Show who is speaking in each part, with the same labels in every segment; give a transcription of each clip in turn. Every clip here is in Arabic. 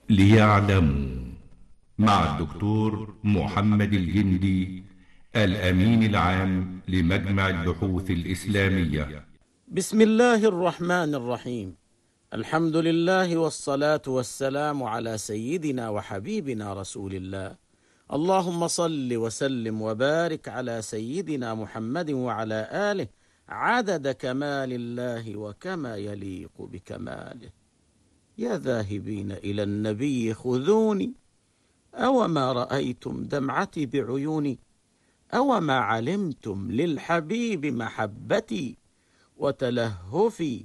Speaker 1: ليعلموا مع الدكتور محمد الجندي، الأمين العام لمجمع البحوث الإسلامية.
Speaker 2: بسم الله الرحمن الرحيم. الحمد لله والصلاة والسلام على سيدنا وحبيبنا رسول الله. اللهم صل وسلم وبارك على سيدنا محمد وعلى آله عدد كمال الله وكما يليق بكماله. يا ذاهبين إلى النبي خذوني، أوما رأيتم دمعتي بعيوني، أوما علمتم للحبيب محبتي وتلهفي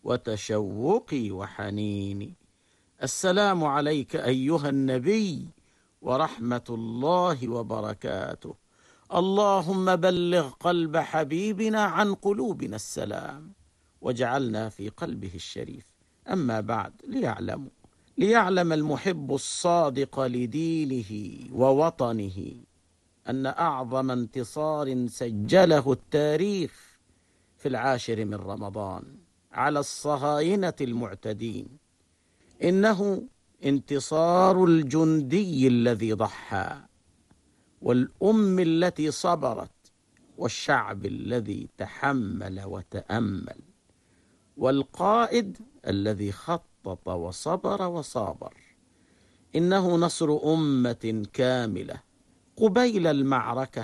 Speaker 2: وتشوقي وحنيني. السلام عليك أيها النبي ورحمة الله وبركاته. اللهم بلغ قلب حبيبنا عن قلوبنا السلام، واجعلنا في قلبه الشريف. أما بعد، ليعلم المحب الصادق لدينه ووطنه أن أعظم انتصار سجله التاريخ في 10 من رمضان على الصهاينة المعتدين إنه انتصار الجندي الذي ضحى، والأم التي صبرت، والشعب الذي تحمل وتأمل، والقائد الذي خطط وصبر وصابر. إنه نصر أمة كاملة. قبيل المعركة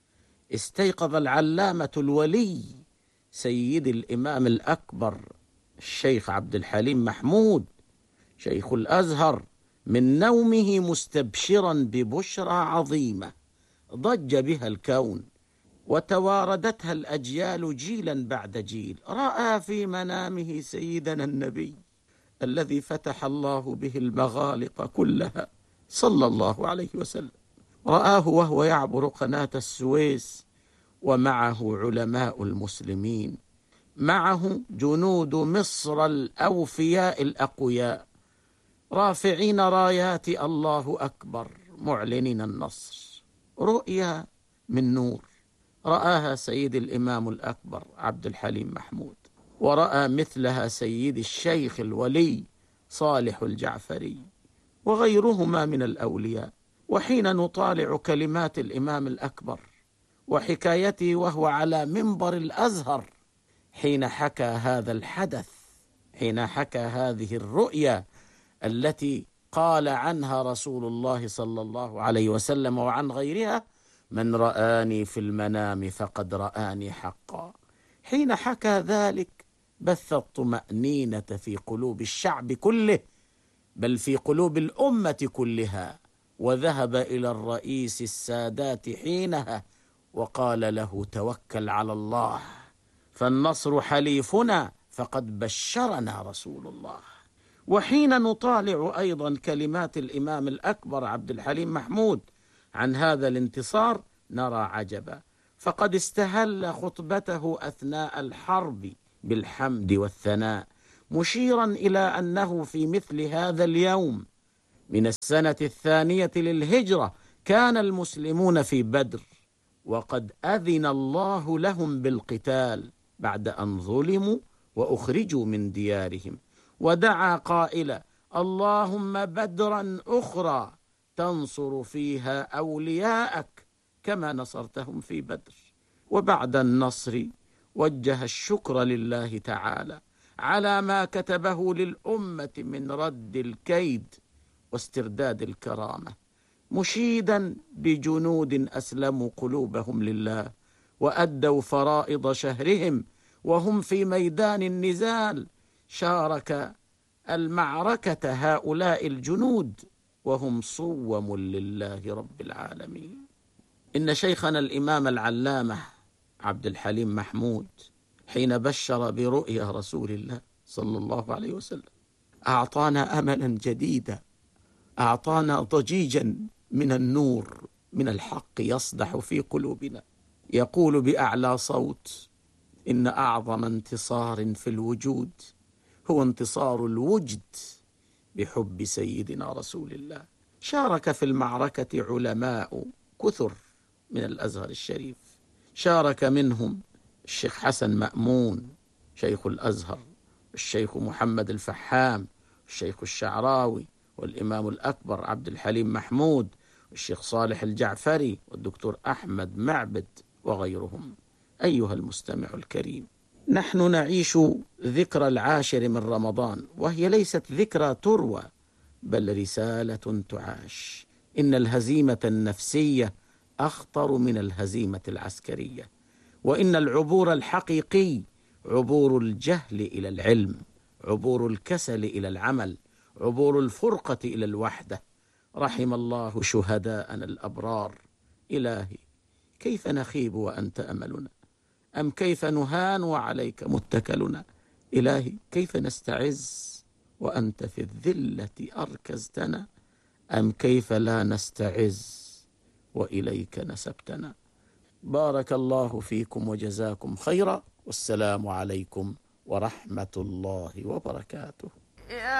Speaker 2: استيقظ العلامة الولي سيد الإمام الأكبر الشيخ عبد الحليم محمود شيخ الأزهر من نومه مستبشرا ببشرى عظيمة ضج بها الكون وتواردتها الأجيال جيلا بعد جيل. رأى في منامه سيدنا النبي الذي فتح الله به المغالق كلها صلى الله عليه وسلم. رآه وهو يعبر قناة السويس ومعه علماء المسلمين، معه جنود مصر الأوفياء الأقوياء رافعين رايات الله أكبر معلنين النصر. رؤيا من نور رآها سيد الإمام الأكبر عبد الحليم محمود، ورأى مثلها سيد الشيخ الولي صالح الجعفري وغيرهما من الأولياء. وحين نطالع كلمات الإمام الأكبر وحكايته وهو على منبر الأزهر حين حكى هذا الحدث، حين حكى هذه الرؤيا التي قال عنها رسول الله صلى الله عليه وسلم وعن غيرها: من رآني في المنام فقد رآني حقا. حين حكى ذلك بث الطمأنينة في قلوب الشعب كله، بل في قلوب الأمة كلها، وذهب إلى الرئيس السادات حينها وقال له: توكل على الله فالنصر حليفنا فقد بشرنا رسول الله. وحين نطالع أيضا كلمات الإمام الأكبر عبد الحليم محمود عن هذا الانتصار نرى عجبا، فقد استهل خطبته أثناء الحرب بالحمد والثناء، مشيرا إلى أنه في مثل هذا اليوم من السنة 2 للهجرة كان المسلمون في بدر، وقد أذن الله لهم بالقتال بعد أن ظلموا وأخرجوا من ديارهم، ودعا قائلا: اللهم بدرا أخرى تنصر فيها أولياءك كما نصرتهم في بدر. وبعد النصر وجه الشكر لله تعالى على ما كتبه للأمة من رد الكيد واسترداد الكرامة، مشيدا بجنود أسلموا قلوبهم لله وأدوا فرائض شهرهم وهم في ميدان النزال. شارك المعركة هؤلاء الجنود وهم صوم لله رب العالمين. إن شيخنا الإمام العلامة عبد الحليم محمود حين بشر برؤيا رسول الله صلى الله عليه وسلم أعطانا أملا جديدا، أعطانا ضجيجا من النور من الحق يصدح في قلوبنا، يقول بأعلى صوت: إن أعظم انتصار في الوجود هو انتصار الوجد بحب سيدنا رسول الله. شارك في المعركة علماء كثر من الأزهر الشريف، شارك منهم الشيخ حسن مأمون شيخ الأزهر، الشيخ محمد الفحام، الشيخ الشعراوي، والإمام الأكبر عبد الحليم محمود والشيخ صالح الجعفري والدكتور أحمد معبد وغيرهم. أيها المستمع الكريم، نحن نعيش ذكرى 10 من رمضان، وهي ليست ذكرى تروى بل رسالة تعاش. إن الهزيمة النفسية أخطر من الهزيمة العسكرية، وإن العبور الحقيقي عبور الجهل إلى العلم، عبور الكسل إلى العمل، عبور الفرقة إلى الوحدة. رحم الله شهداءنا الأبرار. إلهي، كيف نخيب وأنت أملنا؟ أم كيف نهان وعليك متكلنا؟ إلهي، كيف نستعز وأنت في الذلة أركزتنا؟ أم كيف لا نستعز وإليك نسبتنا؟ بارك الله فيكم وجزاكم خيرا، والسلام عليكم ورحمة الله وبركاته.